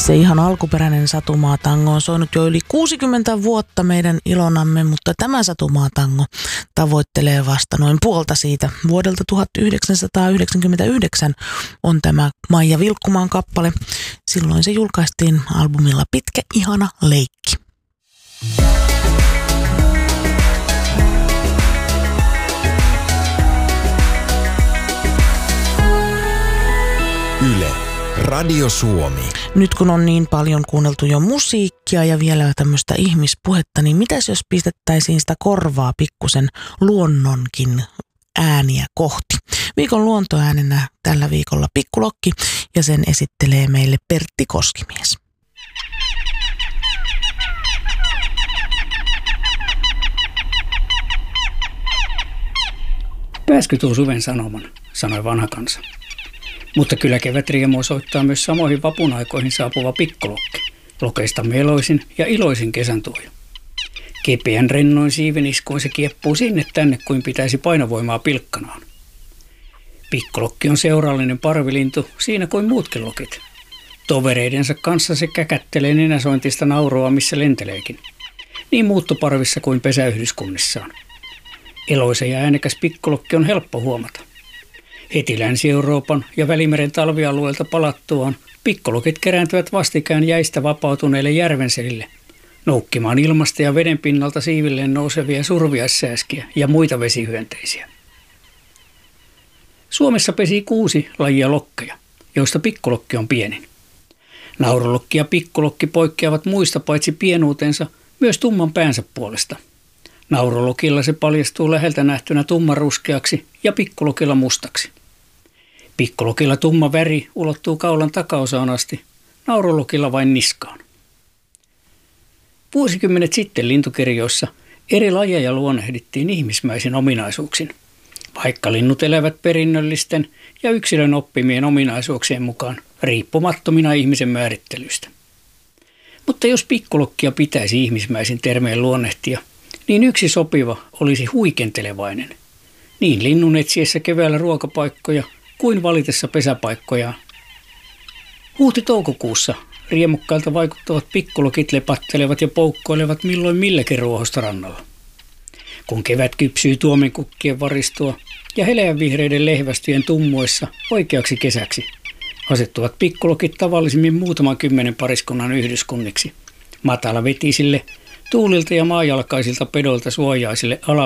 Se ihan alkuperäinen Satumaa-tango on soinut jo yli 60 vuotta meidän ilonamme, mutta tämä Satumaa-tango tavoittelee vasta noin puolta siitä. Vuodelta 1999 on tämä Maija Vilkkumaan kappale. Silloin se julkaistiin albumilla Pitkä ihana leikki. Yle, Radio Suomi. Nyt kun on niin paljon kuunneltu jo musiikkia ja vielä tämmöistä ihmispuhetta, niin mitäs jos pistettäisiin sitä korvaa pikkusen luonnonkin ääniä kohti? Viikon luontoäänenä tällä viikolla Pikkulokki ja sen esittelee meille Pertti Koskimies. Pääskö tuo suven sanoman, sanoi vanha kansa. Mutta kyllä kevätriemu osoittaa myös samoihin vapun aikoihin saapuva pikkulokki, lokeista meloisin ja iloisin kesän tuoja. Kepeän rennoin siiveniskoin se kieppuu sinne tänne kuin pitäisi painovoimaa pilkkanaan. Pikkulokki on seurallinen parvilintu siinä kuin muutkin lokit. Tovereidensa kanssa se käkättelee nenäsointista nauroa missä lenteleekin, niin muuttoparvissa kuin pesäyhdyskunnissaan. Eloisa ja äänekäs pikkulokki on helppo huomata. Heti Länsi-Euroopan ja Välimeren talvialueelta palattuaan pikkulokit kerääntyvät vastikään jäistä vapautuneille järvenselille, noukkimaan ilmasta ja veden pinnalta siivilleen nousevia surviaissääskiä ja muita vesihyönteisiä. Suomessa pesii 6 lajia lokkeja, joista pikkulokki on pienin. Naurulokki ja pikkulokki poikkeavat muista paitsi pienuutensa myös tumman päänsä puolesta. Naurulokilla se paljastuu läheltä nähtynä tummanruskeaksi ja pikkulokilla mustaksi. Pikkulokilla tumma väri ulottuu kaulan takaosaan asti, naurulokilla vain niskaan. Vuosikymmenet sitten lintukirjoissa eri lajeja luonnehdittiin ihmismäisin ominaisuuksin, vaikka linnut elävät perinnöllisten ja yksilön oppimien ominaisuuksien mukaan riippumattomina ihmisen määrittelystä. Mutta jos pikkulokkia pitäisi ihmismäisin termein luonnehtia, niin yksi sopiva olisi huikentelevainen, niin linnun etsiessä keväällä ruokapaikkoja kuin valitessa pesäpaikkojaan. Huhti-toukokuussa riemukkailta vaikuttavat pikkulokit lepattelevat ja poukkoilevat milloin milläkin ruohostorannalla. Kun kevät kypsyy tuomenkukkien varistua ja heleänvihreiden lehvästyjen tummuessa oikeaksi kesäksi, asettuvat pikkulokit tavallisimmin muutaman 10 pariskunnan yhdyskunniksi, matalavetisille, tuulilta ja maajalkaisilta pedolta suojaisille